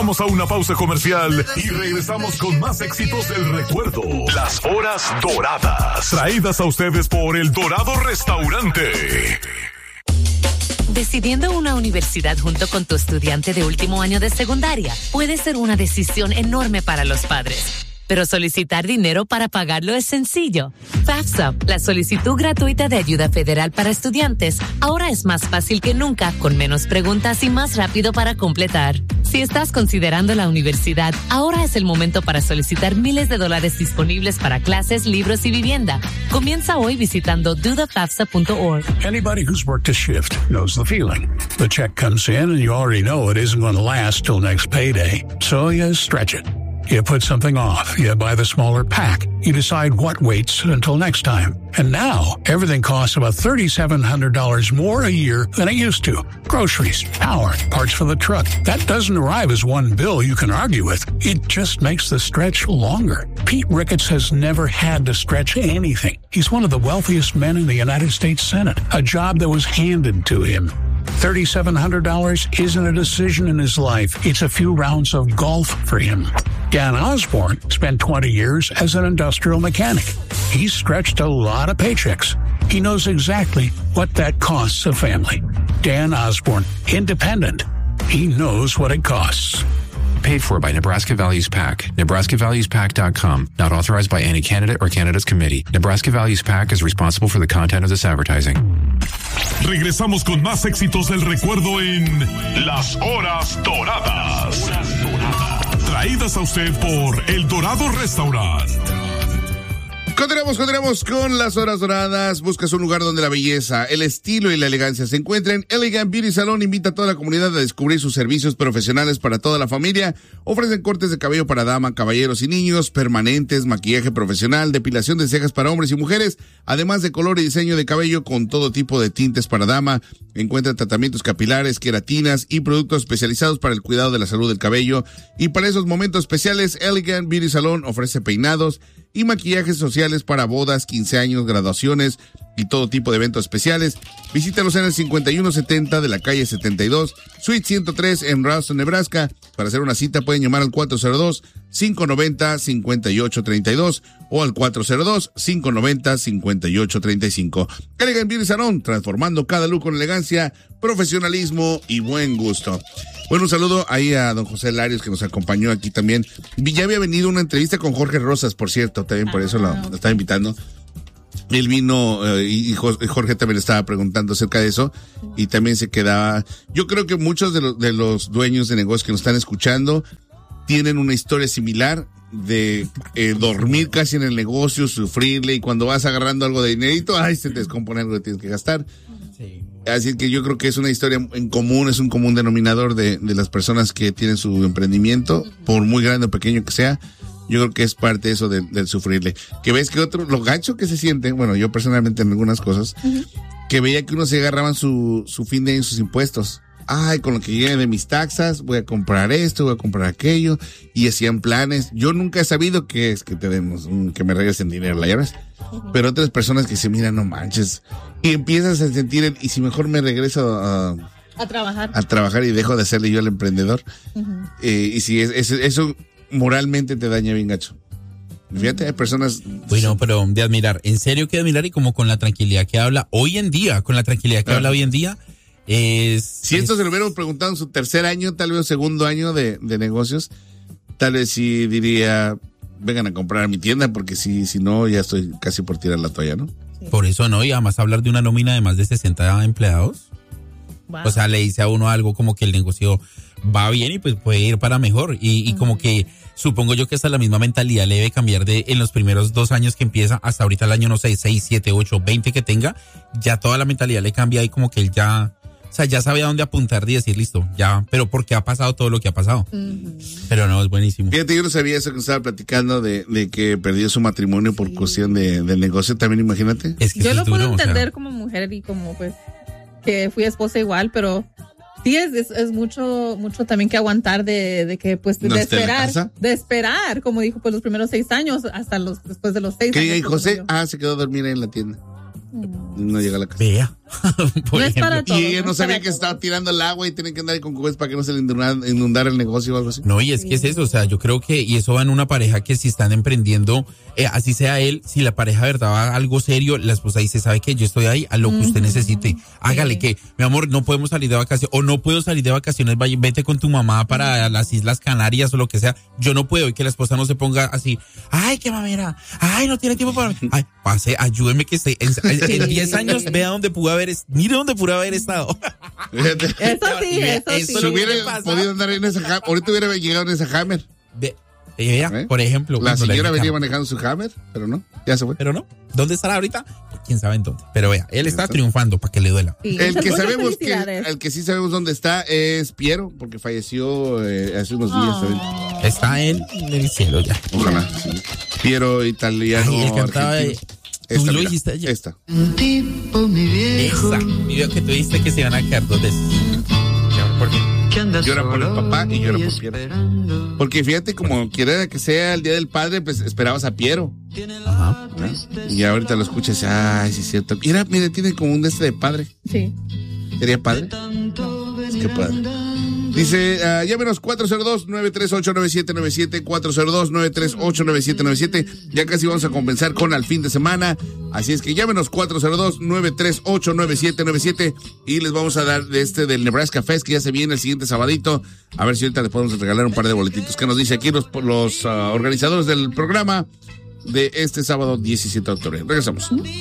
Vamos a una pausa comercial y regresamos con más éxitos del recuerdo. Las horas doradas, traídas a ustedes por El Dorado Restaurante. Decidiendo una universidad junto con tu estudiante de último año de secundaria puede ser una decisión enorme para los padres. Pero solicitar dinero para pagarlo es sencillo. FAFSA, la solicitud gratuita de ayuda federal para estudiantes, ahora es más fácil que nunca, con menos preguntas y más rápido para completar. Si estás considerando la universidad, ahora es el momento para solicitar miles de dólares disponibles para clases, libros y vivienda. Comienza hoy visitando dothefafsa.org. Anybody who's worked a shift knows the feeling. The check comes in and you already know it isn't going to last till next payday. So you stretch it. You put something off. You buy the smaller pack. You decide what waits until next time. And now, everything costs about $3,700 more a year than it used to. Groceries, power, parts for the truck. That doesn't arrive as one bill you can argue with. It just makes the stretch longer. Pete Ricketts has never had to stretch anything. He's one of the wealthiest men in the United States Senate. A job that was handed to him. $3,700 isn't a decision in his life. It's a few rounds of golf for him. Dan Osborne spent 20 years as an industrial mechanic. He's stretched a lot of paychecks. He knows exactly what that costs a family. Dan Osborne, independent. He knows what it costs. Paid for by Nebraska Values PAC. NebraskaValuesPAC.com. Not authorized by any candidate or candidates committee. Nebraska Values PAC is responsible for the content of this advertising. Regresamos con más éxitos del recuerdo en Las Horas Doradas. Traídas a usted por El Dorado Restaurant. Continuamos con las horas doradas. Buscas un lugar donde la belleza, el estilo y la elegancia se encuentren. Elegant Beauty Salon invita a toda la comunidad a descubrir sus servicios profesionales para toda la familia. Ofrecen cortes de cabello para dama, caballeros y niños, permanentes, maquillaje profesional, depilación de cejas para hombres y mujeres, además de color y diseño de cabello con todo tipo de tintes para dama. Encuentran tratamientos capilares, queratinas y productos especializados para el cuidado de la salud del cabello. Y para esos momentos especiales, Elegant Beauty Salon ofrece peinados y maquillajes sociales para bodas, 15 años, graduaciones y todo tipo de eventos especiales. Visítalos en el 5170 de la calle 72, Suite 103 en Ralston, Nebraska. Para hacer una cita pueden llamar al 402-590-5832 o al 402-590-5835. Elegant Beauty Salon, transformando cada look con elegancia, profesionalismo y buen gusto. Bueno, un saludo ahí a don José Larios que nos acompañó aquí también. Ya había venido una entrevista con Jorge Rosas, por cierto, también por eso lo estaba invitando. Él vino y Jorge también estaba preguntando acerca de eso y también se quedaba. Yo creo que muchos de los dueños de negocios que nos están escuchando tienen una historia similar de dormir casi en el negocio, sufrirle y cuando vas agarrando algo de dinerito, ay, se te descompone algo que tienes que gastar. Sí. Así que yo creo que es una historia en común, es un común denominador de las personas que tienen su emprendimiento, por muy grande o pequeño que sea. Yo creo que es parte de eso del sufrirle. Que ves que lo gacho que se siente, bueno, yo personalmente en algunas cosas, que veía que uno se agarraban su fin de año, sus impuestos. Ay, con lo que llegue de mis taxas, voy a comprar esto, voy a comprar aquello, y hacían planes. Yo nunca he sabido que es que tenemos, que me regresen dinero, ¿la llamas? Pero otras personas que se miran, no manches, y empiezas a sentir, y si mejor me regreso a trabajar y dejo de serle yo el emprendedor. Y si eso moralmente te daña bien gacho. Fíjate, hay personas... Bueno, pero de admirar, en serio que admirar, y como con la tranquilidad que habla hoy en día, habla hoy en día, si esto se lo hubiéramos preguntado en su tercer año, tal vez segundo año de negocios, tal vez sí diría, vengan a comprar a mi tienda, porque si no, ya estoy casi por tirar la toalla, ¿no? Sí. Por eso no, y además hablar de una nómina de más de 60 empleados, wow. O sea, le dice a uno algo como que el negocio va bien y pues puede ir para mejor, y como que supongo yo que hasta la misma mentalidad le debe cambiar de en los primeros 2 años que empieza hasta ahorita el año, no sé, 6, 7, 8, 20 que tenga, ya toda la mentalidad le cambia y como que él ya... O sea, ya sabe a dónde apuntar y decir, listo, ya, pero porque ha pasado todo lo que ha pasado. Pero no, es buenísimo. Fíjate, yo no sabía eso que estaba platicando de que perdió su matrimonio por cuestión del negocio, también imagínate. Es que yo lo puedo entender como mujer y como pues que fui esposa igual, pero sí es mucho también que aguantar de que pues de esperar, como dijo, pues los primeros 6 años hasta después de los 6 años. ¿Y José? Se quedó a dormir en la tienda. No llega a la casa. Vea. No es para todo. Y ella no sabía que estaba tirando el agua y tienen que andar con cubos para que no se le inundara el negocio o algo así. No, y es que es eso, o sea, yo creo que, y eso va en una pareja que si están emprendiendo, así sea él, si la pareja de verdad va a algo serio, la esposa dice, ¿sabe qué? Yo estoy ahí a lo que usted necesite. Hágale que, mi amor, no podemos salir de vacaciones, o no puedo salir de vacaciones, vete con tu mamá para las Islas Canarias o lo que sea. Yo no puedo, y que la esposa no se ponga así, ay, qué mamera, ay, no tiene tiempo para mí. Ay, pase, ayúdeme que esté, en 10 años, vea dónde pudo haber, mire dónde pudo haber estado. Eso sí. Si hubiera podido andar en esa Hammer, ahorita hubiera llegado en esa Hammer. Por ejemplo. La señora venía manejando su Hammer, pero no, ya se fue. Pero no, ¿dónde estará ahorita? Quién sabe en dónde. Pero vea, él está triunfando para que le duela. Sí, el que sí sabemos dónde está es Piero, porque falleció hace unos días también. Está en el cielo ya. Ojalá. Sí. Piero italiano. Ay, él cantaba esta, tú lo dijiste ayer. Esta. Esa. Video que tú dijiste que se iban a quedar 2 veces. ¿Por qué? Llora por el papá y llora por Piero. Porque fíjate, como quiera que sea el Día del Padre, pues esperabas a Piero. Ajá. ¿No? Y ahorita lo escuchas, ay, sí es cierto. Mira, tiene como un de padre. Sí. ¿Sería padre? Es que padre. Dice, llámenos 402-938-9797, 402-938-9797. Ya casi vamos a compensar con al fin de semana. Así es que llámenos 402-938-9797 y les vamos a dar del Nebraska Fest, que ya se viene el siguiente sabadito. A ver si ahorita les podemos regalar un par de boletitos. ¿Qué nos dice aquí los organizadores del programa de este sábado 17 de octubre? Regresamos.